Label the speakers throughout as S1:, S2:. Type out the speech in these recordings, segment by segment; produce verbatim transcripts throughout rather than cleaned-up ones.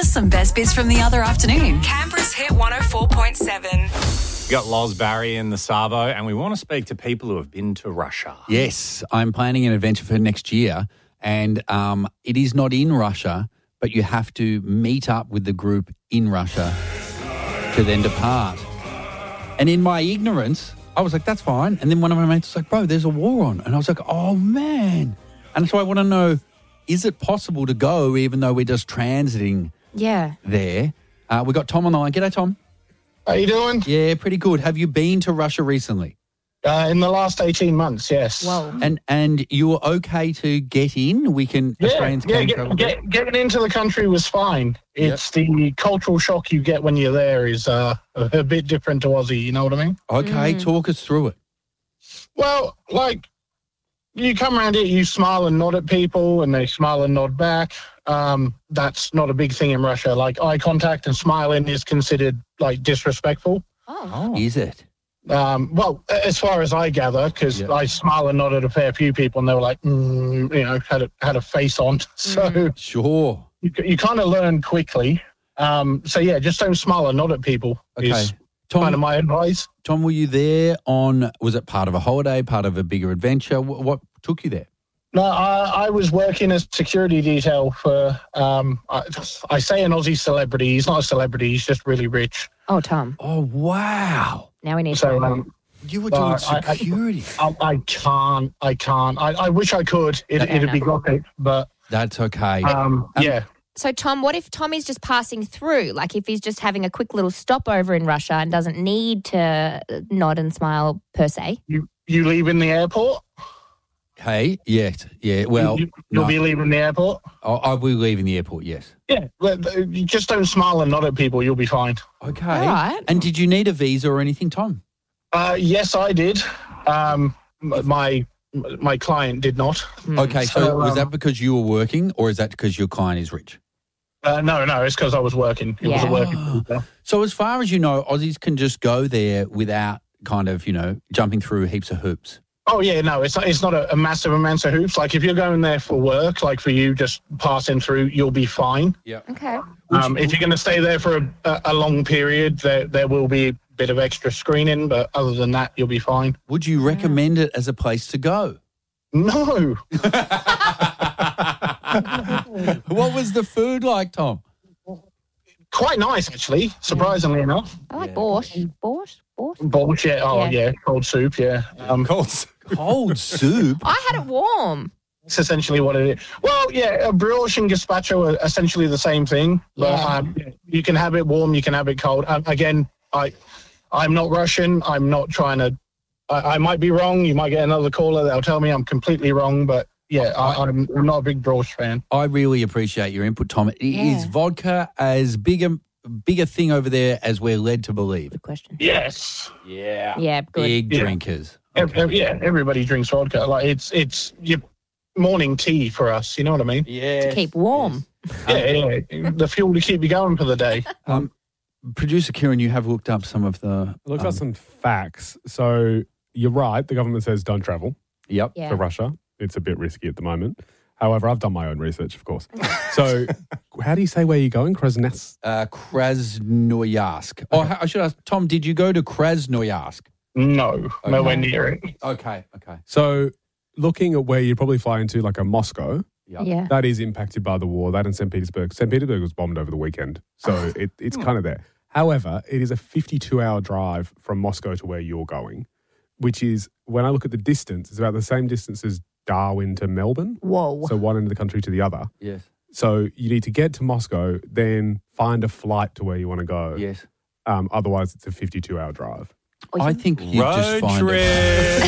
S1: just some best bits from the other afternoon.
S2: Canberra's Hit one oh four point seven.
S3: We got Loz Barry in the Savo, and we want to speak to people who have been to Russia.
S4: Yes, I'm planning an adventure for next year, and um, it is not in Russia, but you have to meet up with the group in Russia to then depart. And in my ignorance, I was like, that's fine. And then one of my mates was like, bro, there's a war on. And I was like, oh, man. And so I want to know, is it possible to go even though we're just transiting
S5: Yeah.
S4: there? Uh, we got Tom on the line. G'day, Tom.
S6: How you doing?
S4: Yeah, pretty good. Have you been to Russia recently?
S6: Uh, in the last eighteen months, yes.
S5: Whoa.
S4: And and you were okay to get in? We can,
S6: Yeah,
S4: Australians
S6: yeah
S4: can
S6: get,
S4: travel
S6: get, getting into the country was fine. It's the cultural shock you get when you're there is uh, a, a bit different to Aussie, you know what I mean?
S4: Okay, talk us through it.
S6: Well, like, you come around here, you smile and nod at people, and they smile and nod back. Um, that's not a big thing in Russia. Like, eye contact and smiling is considered, like, disrespectful.
S5: Oh.
S4: Is it?
S6: Um, well, as far as I gather, because
S4: Yeah.
S6: I smile and nod at a fair few people, and they were like, mm, you know, had a, had a face on. So
S4: Sure.
S6: you, you kind of learn quickly. Um, so, yeah, just don't smile and nod at people
S4: Okay.
S6: is kind of
S4: Tom,
S6: my advice.
S4: Tom, were you there on, was it part of a holiday, part of a bigger adventure? What, what took you there?
S6: No, I, I was working as security detail for, um, I, I say an Aussie celebrity. He's not a celebrity. He's just really rich.
S5: Oh, Tom.
S4: Oh, wow.
S5: Now we need
S6: So
S5: to
S6: um,
S4: You were
S6: Uh,
S4: doing
S6: I- I-
S4: security.
S6: I, I can't. I can't. I, I wish I could. It,
S5: Okay,
S6: it'd
S5: no.
S6: be gothic, but
S4: That's okay.
S6: um,
S4: Um,
S6: yeah.
S5: So, Tom, what if Tommy's just passing through? Like if he's just having a quick little stopover in Russia and doesn't need to nod and smile per se?
S6: You you leave in the airport?
S4: Hey, yes, yeah, well,
S6: you, you'll
S4: no,
S6: be leaving the airport?
S4: I, I will leave in the airport, yes.
S6: Yeah. Well, you just don't smile and nod at people. You'll be fine.
S4: Okay.
S5: All right.
S4: And did you need a visa or anything, Tom?
S6: Uh, yes, I did. Um, m- my my client did not.
S4: Okay, so,
S6: So,
S4: was
S6: um,
S4: that because you were working or is that because your client is rich?
S6: Uh, no, no, it's because I was working. It was a
S5: Yeah.
S6: working
S4: Oh.
S6: visa.
S4: So as far as you know, Aussies can just go there without kind of, you know, jumping through heaps of hoops.
S6: Oh yeah, no, it's not, it's not a, a massive amount of hoops. Like if you're going there for work, like for you just passing through, you'll be fine.
S4: Yeah.
S5: Okay.
S6: Um, if you're going to stay there for a, a, a long period, there there will be a bit of extra screening, but other than that, you'll be fine.
S4: Would you recommend it as a place to go?
S6: No,
S4: What was the food like, Tom?
S6: quite nice actually. Surprisingly enough,
S5: I like
S4: Yeah.
S5: borscht. Borscht? Borscht?
S6: bullshit. Oh
S5: Yeah.
S6: yeah, cold soup. Yeah, um,
S3: Cold.
S4: Cold soup?
S5: I had it warm.
S6: that's essentially what it is. Well, yeah, a brioche and gazpacho are essentially the same thing, but
S5: Yeah.
S6: um, you can have it warm, you can have it cold. Um, again, I I'm not Russian. I'm not trying to. I, I might be wrong. You might get another caller that'll tell me I'm completely wrong, but yeah, I, I'm, I'm not a big brioche fan.
S4: I really appreciate your input, Tom.
S5: Yeah.
S4: Is vodka as big a, big a thing over there as we're led to believe?
S5: Good question.
S6: Yes.
S3: Yeah.
S5: Yeah, good.
S4: Big
S6: Yeah.
S4: drinkers.
S6: Ev- ev- yeah, everybody drinks vodka. Like it's it's your morning tea for us. You know what I mean?
S4: Yeah.
S5: To keep warm.
S6: Yeah, yeah. The fuel to keep you going for the day.
S4: Um, Producer Kieran, you have looked up some of the.
S7: Look
S4: um,
S7: at some facts. So you're right. The government says don't travel
S4: Yep.
S5: Yeah.
S7: to Russia. It's a bit risky at the moment. However, I've done my own research, of course. So how do you say where you're going? Krasnes?
S4: Uh, Krasnoyarsk. Oh, I should ask, Tom, did you go to Krasnoyarsk?
S6: No, nowhere near it.
S4: Okay, okay.
S7: So looking at where you'd probably fly into, like a Moscow,
S4: Yep.
S5: Yeah.
S7: that is impacted by the war. That and Saint Petersburg. Saint Petersburg was bombed over the weekend. So it, it's kind of there. However, it is a fifty-two hour drive from Moscow to where you're going, which is, when I look at the distance, it's about the same distance as Darwin to Melbourne.
S5: Whoa.
S7: So one end of the country to the other.
S4: Yes,
S7: So you need to get to Moscow, then find a flight to where you want to go.
S4: yes.
S7: Um, otherwise, it's a fifty-two hour drive.
S5: Oh,
S4: I
S5: you-
S4: think you just
S3: Road
S4: find
S3: trip.
S4: it.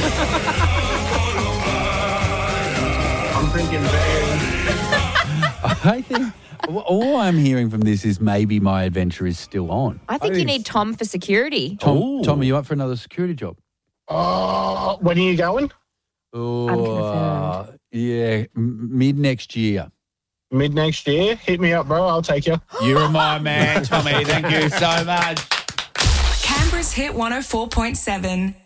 S6: I'm thinking very.
S4: I think all I'm hearing from this is maybe my adventure is still on.
S5: I think
S7: I
S5: you
S7: think
S5: need Tom for security.
S4: Tom,
S3: Ooh.
S4: Tom, are you up for another security job?
S6: Uh, when are you going?
S4: Oh,
S5: Unconfirmed.
S4: uh, yeah, m- mid next year.
S6: Mid next year. Hit me up, bro. I'll take you.
S4: You're my man, Tommy. Thank you so much.
S2: Canberra's Hit one oh four point seven.